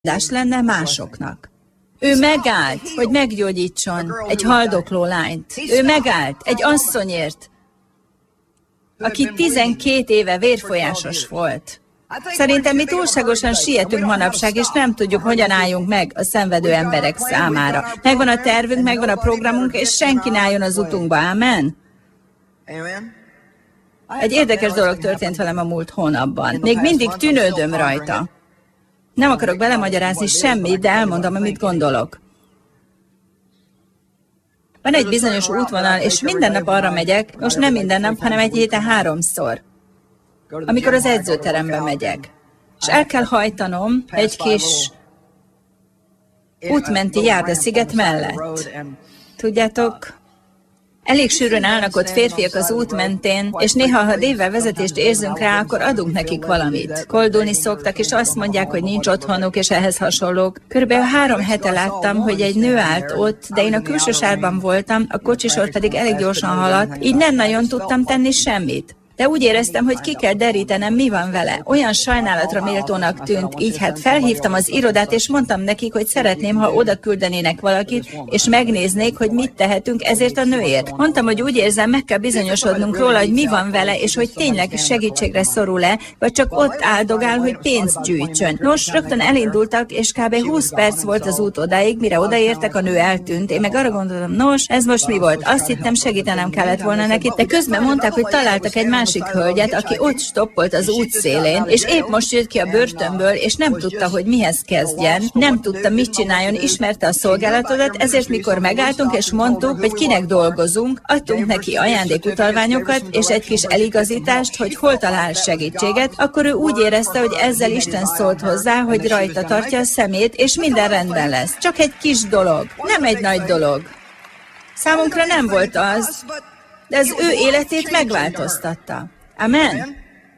lenne másoknak. Ő megállt, hogy meggyógyítson egy haldokló lányt. Ő megállt egy asszonyért, aki 12 éve vérfolyásos volt. Szerintem mi túlságosan sietünk manapság, és nem tudjuk, hogyan álljunk meg a szenvedő emberek számára. Megvan a tervünk, megvan a programunk, és senki ne álljon az utunkba. Ámen? Egy érdekes dolog történt velem a múlt hónapban. Még mindig tűnődöm rajta. Nem akarok belemagyarázni semmit, de elmondom, amit gondolok. Van egy bizonyos útvonal, és minden nap arra megyek, most nem minden nap, hanem egy héten 3-szor, amikor az edzőterembe megyek. És el kell hajtanom egy kis útmenti járdasziget mellett. Tudjátok, elég sűrűn állnak ott férfiak az út mentén, és néha, ha délvel vezetést érzünk rá, akkor adunk nekik valamit. Koldulni szoktak, és azt mondják, hogy nincs otthonuk, és ehhez hasonlók. Körülbelül 3 hete láttam, hogy egy nő állt ott, de én a külső sárban voltam, a kocsisor pedig elég gyorsan haladt, így nem nagyon tudtam tenni semmit. De úgy éreztem, hogy ki kell derítenem, mi van vele. Olyan sajnálatra méltónak tűnt, így hát felhívtam az irodát, és mondtam nekik, hogy szeretném, ha oda küldenének valakit, és megnéznék, hogy mit tehetünk ezért a nőért. Mondtam, hogy úgy érzem, meg kell bizonyosodnunk róla, hogy mi van vele, és hogy tényleg segítségre szorul-e, vagy csak ott áldogál, hogy pénzt gyűjtsön. Nos, rögtön elindultak, és kb. 20 perc volt az út odáig, mire odaértek, a nő eltűnt. Én meg arra gondoltam, nos, ez most mi volt? Azt hittem, segítenem kellett volna neki, de közben mondták, hogy találtak egy másik hölgyet, aki ott stoppolt az út szélén, és épp most jött ki a börtönből, és nem tudta, hogy mihez kezdjen, nem tudta, mit csináljon, ismerte a szolgálatodat, ezért mikor megálltunk, és mondtuk, hogy kinek dolgozunk, adtunk neki ajándékutalványokat, és egy kis eligazítást, hogy hol talál segítséget, akkor ő úgy érezte, hogy ezzel Isten szólt hozzá, hogy rajta tartja a szemét, és minden rendben lesz. Csak egy kis dolog, nem egy nagy dolog. Számunkra nem volt az, de az ő életét megváltoztatta. Amen?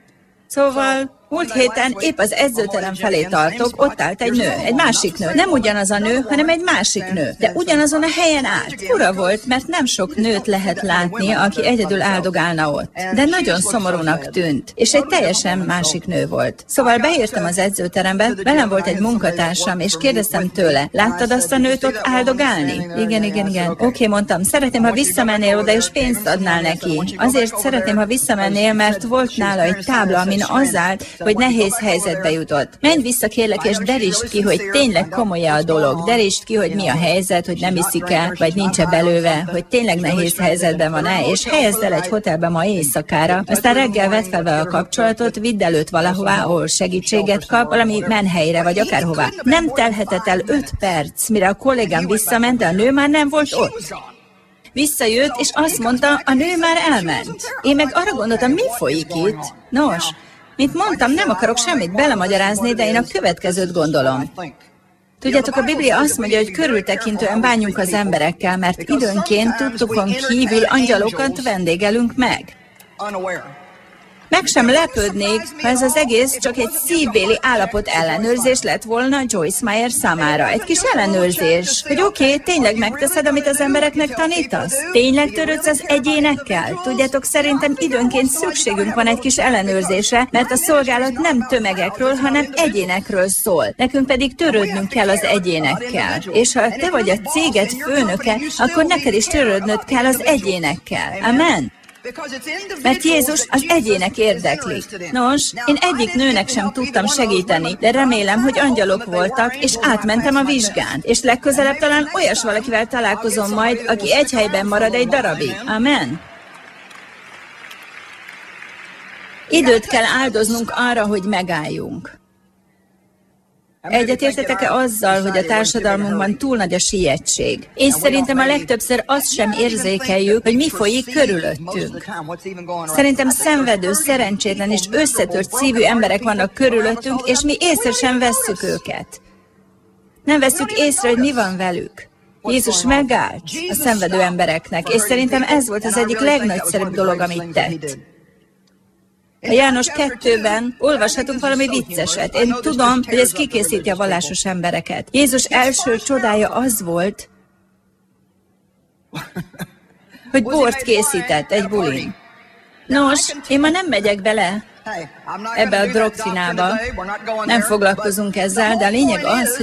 Szóval, múlt héten épp az edzőterem felé tartok, ott állt egy nő, egy másik nő. Nem ugyanaz a nő, hanem egy másik nő. De ugyanazon a helyen állt. Fura volt, mert nem sok nőt lehet látni, aki egyedül áldogálna ott. De nagyon szomorúnak tűnt, és egy teljesen másik nő volt. Szóval beértem az edzőterembe, velem volt egy munkatársam, és kérdeztem tőle, láttad azt a nőt ott áldogálni? Igen. Oké, mondtam, szeretném, ha visszamennél oda, és pénzt adnál neki. Azért szeretném, ha visszamennél, mert volt nála egy tábla, amin az állt, hogy nehéz helyzetbe jutott. Menj vissza, kérlek, és derítsd ki, hogy tényleg komoly-e a dolog. Derítsd ki, hogy mi a helyzet, hogy nem iszik el, vagy nincs-e belőle, hogy tényleg nehéz helyzetben van-e, és helyezd el egy hotelbe ma éjszakára. Aztán reggel vedd fel vele a kapcsolatot, vidd el őt valahová, ahol segítséget kap, valami menhelyre, vagy akárhová. Nem telhetett el 5 perc, mire a kollégám visszament, de a nő már nem volt ott. Visszajött, és azt mondta, a nő már elment. Én meg arra gondoltam, mi folyik itt? Nos, mint mondtam, nem akarok semmit belemagyarázni, de én a következőt gondolom. Tudjátok, a Biblia azt mondja, hogy körültekintően bánjunk az emberekkel, mert időnként tudtukon kívül angyalokat vendégelünk meg. Meg sem lepődnék, ha ez az egész csak egy szívbéli állapot ellenőrzés lett volna Joyce Meyer számára. Egy kis ellenőrzés, hogy oké, tényleg megteszed, amit az embereknek tanítasz? Tényleg törődsz az egyénekkel? Tudjátok, szerintem időnként szükségünk van egy kis ellenőrzésre, mert a szolgálat nem tömegekről, hanem egyénekről szól. Nekünk pedig törődnünk kell az egyénekkel. És ha te vagy a céged főnöke, akkor neked is törődnöd kell az egyénekkel. Amen? Mert Jézus az egyének érdeklik. Nos, én egyik nőnek sem tudtam segíteni, de remélem, hogy angyalok voltak, és átmentem a vizsgán. És legközelebb talán olyas valakivel találkozom majd, aki egy helyben marad egy darabig. Amen. Időt kell áldoznunk arra, hogy megálljunk. Egyetértetek-e azzal, hogy a társadalmunkban túl nagy a sietség? És szerintem a legtöbbször azt sem érzékeljük, hogy mi folyik körülöttünk. Szerintem szenvedő, szerencsétlen és összetört szívű emberek vannak körülöttünk, és mi észre sem vesszük őket. Nem vesszük észre, hogy mi van velük. Jézus megállt a szenvedő embereknek, és szerintem ez volt az egyik legnagyszerűbb dolog, amit tett. A János 2-ben olvashatunk valami vicceset. Én tudom, hogy ez kikészíti a vallásos embereket. Jézus első csodája az volt, hogy bort készített egy bulin. Nos, én ma nem megyek bele ebbe a drogfinába. Nem foglalkozunk ezzel, de a lényeg az, hogy